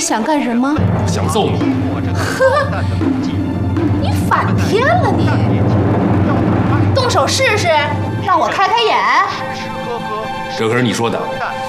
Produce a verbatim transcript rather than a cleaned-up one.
想干什么？ 想揍你。 呵，你反天了你！动手试试，让我开开眼。 这可是你说的。